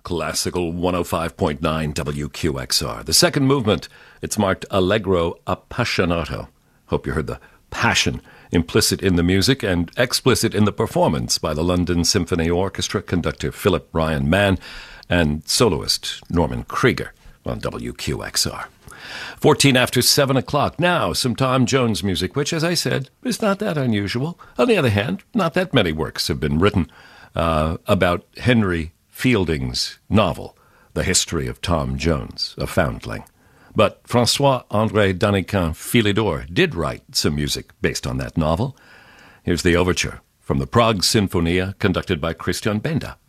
Classical 105.9 WQXR. The second movement, it's marked Allegro Appassionato. Hope you heard the passion implicit in the music and explicit in the performance by the London Symphony Orchestra conductor Philip Ryan Mann and soloist Norman Krieger on WQXR. 14 after 7 o'clock. Now, some Tom Jones music, which, as I said, is not that unusual. On the other hand, not that many works have been written about Henry Fielding's novel, The History of Tom Jones, a foundling. But François-André Daniquin Philidor did write some music based on that novel. Here's the overture from the Prague Sinfonia, conducted by Christian Benda.